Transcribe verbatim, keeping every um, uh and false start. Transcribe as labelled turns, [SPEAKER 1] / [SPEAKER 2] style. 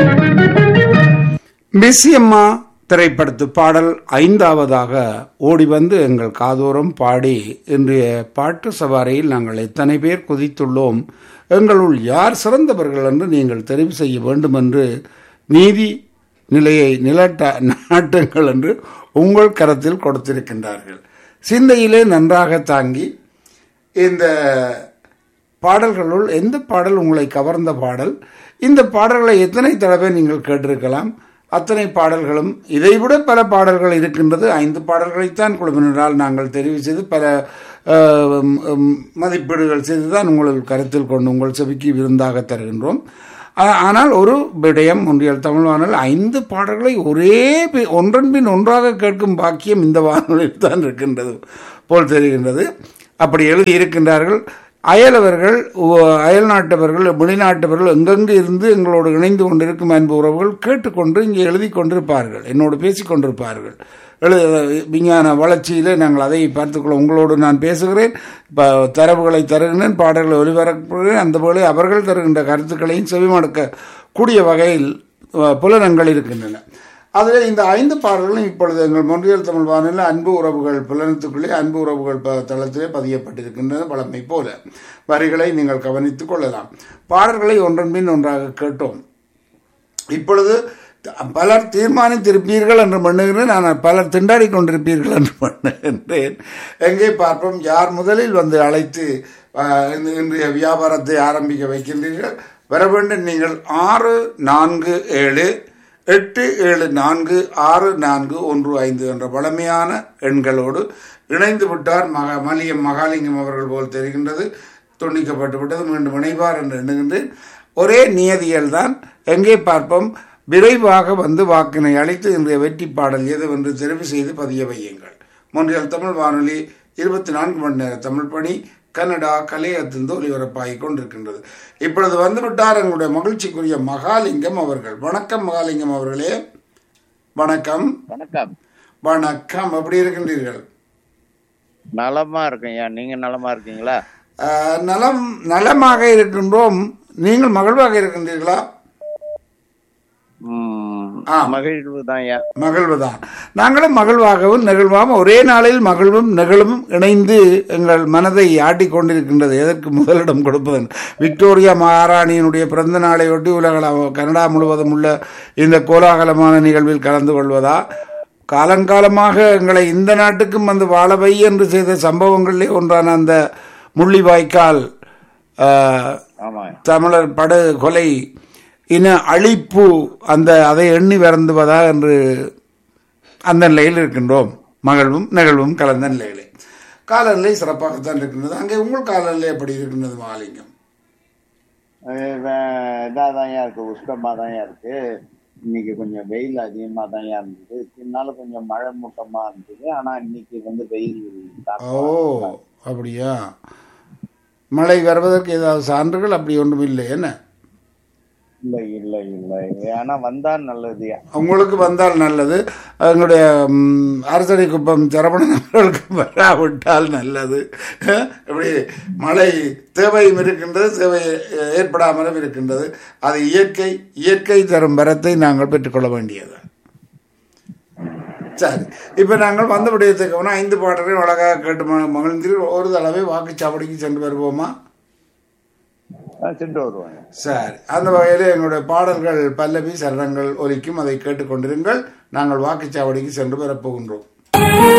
[SPEAKER 1] மிஸ்ஸியம்மா திரைப்படத்து பாடல் ஐந்தாவதாக ஓடி வந்து எங்கள் காதோரம் பாடி இன்றைய பாட்டு சவாரியில் நாங்கள் எத்தனை பேர் குதித்துள்ளோம், எங்களுள் யார் சிறந்தவர்கள் என்று நீங்கள் தெரிவு செய்ய வேண்டும் என்று நீதி நிலையை நிலட்ட நாட்டுங்கள் என்று உங்கள் கரத்தில் கொடுத்திருக்கின்றார்கள். சிந்தையிலே நன்றாக தாங்கி இந்த பாடல்களுள் எந்த பாடல் உங்களை கவர்ந்த பாடல், இந்த பாடல்களை எத்தனை தடவை நீங்கள் கேட்டிருக்கலாம், அத்தனை பாடல்களும் இதைவிட பல பாடல்கள் இருக்கின்றது. ஐந்து பாடல்களைத்தான் குழுவினரால் நாங்கள் தெரிவு செய்து பல மதிப்பீடுகள் செய்துதான் உங்கள் கருத்தில் கொண்டு உங்கள் செவிக்கு விருந்தாக தருகின்றோம். ஆனால் ஒரு விடயம் ஒன்றியல் தமிழ் வானொலி ஐந்து பாடல்களை ஒரே ஒன்றன் பின் ஒன்றாக கேட்கும் பாக்கியம் இந்த வானொலியில் தான் இருக்கின்றது போல் தெரிகின்றது. அப்படி எழுதி இருக்கின்றார்கள். அயலவர்கள், அயல் நாட்டவர்கள், வெளிநாட்டவர்கள் எங்கெங்கு இருந்து எங்களோடு இணைந்து கொண்டிருக்கும் அன்பு உறவுகள் கேட்டுக்கொண்டு இங்கே எழுதி கொண்டிருப்பார்கள், என்னோடு பேசி கொண்டிருப்பார்கள். எழு விஞ்ஞான வளர்ச்சியில் நாங்கள் அதை பார்த்துக்கொள்ள உங்களோடு நான் பேசுகிறேன், தரவுகளை தருகின்றேன், பாடல்களை ஒலிபரப்புகிறேன். அந்த போல அவர்கள் தருகின்ற கருத்துக்களையும் செவிமடுக்க கூடிய வகையில் புலனங்கள் இருக்கின்றன. அதில் இந்த ஐந்து பாடல்களும் இப்பொழுது எங்கள் மொன்றியல் தமிழ் வானொலியில் அன்பு உறவுகள் புலனத்துக்குள்ளே அன்பு உறவுகள் தளத்திலே பதியப்பட்டிருக்கின்றன. பழமை போல வரிகளை நீங்கள் கவனித்துக் கொள்ளலாம். பாடல்களை ஒன்றன் பின் ஒன்றாக கேட்டோம். இப்பொழுது பலர் தீர்மானித்திருப்பீர்கள் என்று பண்ணுகிறேன், ஆனால் பலர் திண்டாடி கொண்டிருப்பீர்கள் என்று பண்ணுகின்றேன். எங்கே பார்ப்போம், யார் முதலில் வந்து அழைத்து இன்றைய வியாபாரத்தை ஆரம்பிக்க வைக்கின்றீர்கள்? வர வேண்டும். நீங்கள் ஆறு நான்கு ஏழு எட்டு ஏழு நான்கு ஆறு நான்கு ஒன்று ஐந்து என்ற பழமையான எண்களோடு இணைந்து விட்டார். மக மலியம் மகாலிங்கம் அவர்கள் போல் தெரிகின்றது. துண்டிக்கப்பட்டு விட்டது. மீண்டும் இணைவார் என்று எண்ணுகின்றேன். ஒரே நியதியல் தான். எங்கே பார்ப்போம், விரைவாக வந்து வாக்கினை அளித்து இன்றைய வெற்றி பாடல் எது என்று தெரிவு செய்து பதிய வையுங்கள். மொன்றியல் தமிழ் வானொலி இருபத்தி நான்கு மணி நேர தமிழ் பணி கனடா கலையத்திலிருந்து ஒலிபரப்பாகி கொண்டிருக்கின்றது. இப்பொழுது வந்துவிட்டார் எங்களுடைய மகிழ்ச்சிக்குரிய மகாலிங்கம் அவர்கள். வணக்கம் மகாலிங்கம் அவர்களே. வணக்கம்.
[SPEAKER 2] வணக்கம்.
[SPEAKER 1] வணக்கம். எப்படி இருக்கின்றீர்கள்?
[SPEAKER 2] நலமா இருக்கீங்க. நீங்க நலமா இருக்கீங்களா?
[SPEAKER 1] நலம் நலமாக இருக்கின்றோம். நீங்கள் மகிழ்வாக இருக்கின்றீர்களா?
[SPEAKER 2] மகிழ்வுதான்.
[SPEAKER 1] மகிழ்வுதான். நாங்களும் மகிழ்வாகவும் நெகிழ்வாகவும் ஒரே நாளில் மகிழ்வும் நெகிழும் இணைந்து எங்கள் மனதை ஆட்டிக்கொண்டிருக்கின்றது. எதற்கு முதலிடம் கொடுப்பது? விக்டோரியா மகாராணியினுடைய பிறந்த நாளை ஒட்டி உலக கனடா முழுவதும் உள்ள இந்த கோலாகலமான நிகழ்வில் கலந்து கொள்வதா, காலங்காலமாக எங்களை இந்த நாட்டுக்கும் வந்து வாழவை என்று செய்த சம்பவங்களிலே ஒன்றான அந்த முள்ளிவாய்க்கால் தமிழர் படுகொலை இன அழிப்பு, அந்த அதை எண்ணி வருந்துவதா என்று அந்த நிலையில் இருக்கின்றோம். மகிழ்வும் நிகழ்வும் கலந்த நிலையிலே. காலநிலை சிறப்பாகத்தான் இருக்கின்றது. அங்கே உங்கள் காலநிலை எப்படி இருக்கின்றது மகாலிங்கம்?
[SPEAKER 2] இதாதான் இருக்கு, உஷ்ணமா தான் இருக்கு. இன்னைக்கு கொஞ்சம் வெயில் அதிகமா தான் இருந்தது. பின்னால கொஞ்சம் மழை மூட்டமா இருந்தது. ஆனா இன்னைக்கு வந்து வெயில்.
[SPEAKER 1] ஓ, அப்படியா? மழை வருவதற்கு ஏதாவது சான்றுகள் அப்படி ஒன்றும் இல்லை என்ன?
[SPEAKER 2] இல்ல இல்ல இல்ல ஆனா வந்தால் நல்லது. உங்களுக்கு
[SPEAKER 1] வந்தால் நல்லது. எங்களுடைய அரசடி குப்பம் சரவணர்களுக்கு வராவிட்டால் நல்லது. இப்படி மழை தேவையும் இருக்கின்றது, தேவை ஏற்படாமலும் இருக்கின்றது. அது இயற்கை. இயற்கை தரும் வரத்தை நாங்கள் பெற்றுக்கொள்ள வேண்டியது. சரி, இப்ப நாங்கள் வந்த விடயத்துக்கு ஐந்து பாடல்கள் அழகாக கேட்டு மகிழ்ந்தீர்கள். ஒரு தடவை வாக்குச்சாவடிக்கு சென்று வருவோமா?
[SPEAKER 2] சென்று வருவாங்க.
[SPEAKER 1] சரி, அந்த வகையில் எங்களுடைய பாடல்கள் பல்லவி சரணங்கள் ஒலிக்கும். அதை கேட்டுக்கொண்டிருங்கள். நாங்கள் வாக்குச்சாவடிக்கு சென்று வரப்போகின்றோம்.